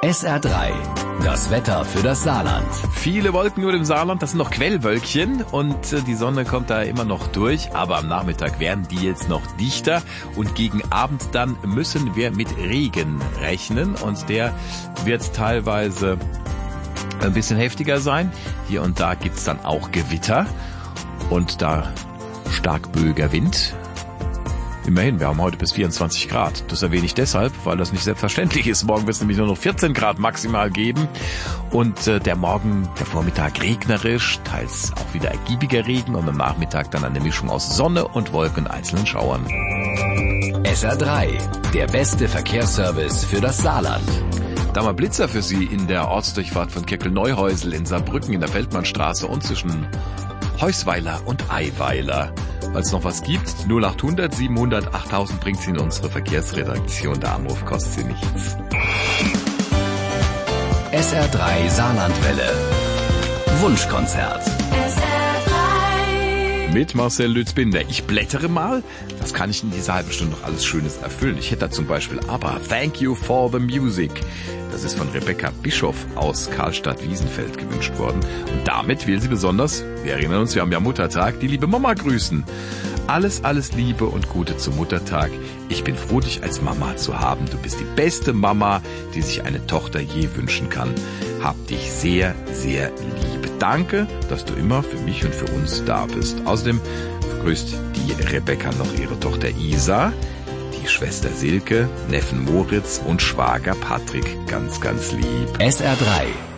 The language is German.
SR3, das Wetter für das Saarland. Viele Wolken über dem Saarland, das sind noch Quellwölkchen und die Sonne kommt da immer noch durch, aber am Nachmittag werden die jetzt noch dichter und gegen Abend dann müssen wir mit Regen rechnen und der wird teilweise ein bisschen heftiger sein. Hier und da gibt's dann auch Gewitter und da stark böiger Wind. Immerhin, wir haben heute bis 24 Grad. Das erwähne ich deshalb, weil das nicht selbstverständlich ist. Morgen wird es nämlich nur noch 14 Grad maximal geben. Und der Vormittag regnerisch, teils auch wieder ergiebiger Regen und am Nachmittag dann eine Mischung aus Sonne und Wolken und einzelnen Schauern. SR3, der beste Verkehrsservice für das Saarland. Da mal Blitzer für Sie in der Ortsdurchfahrt von Keckel-Neuhäusel in Saarbrücken in der Feldmannstraße und zwischen Heusweiler und Eiweiler. Falls es noch was gibt, 0800 700 8000 bringt Sie in unsere Verkehrsredaktion. Der Anruf kostet Sie nichts. SR3 Saarlandwelle. Wunschkonzert. Mit Marcel Lützbinder. Ich blättere mal. Was kann ich in dieser halben Stunde noch alles Schönes erfüllen? Ich hätte da zum Beispiel aber Thank You for the Music. Das ist von Rebecca Bischoff aus Karlstadt-Wiesenfeld gewünscht worden. Und damit will sie besonders, wir erinnern uns, wir haben ja Muttertag, die liebe Mama grüßen. Alles Liebe und Gute zum Muttertag. Ich bin froh, dich als Mama zu haben. Du bist die beste Mama, die sich eine Tochter je wünschen kann. Hab dich sehr, sehr lieb. Danke, dass du immer für mich und für uns da bist. Außerdem grüßt die Rebecca noch ihre Tochter Isa, die Schwester Silke, Neffen Moritz und Schwager Patrick ganz, ganz lieb. SR3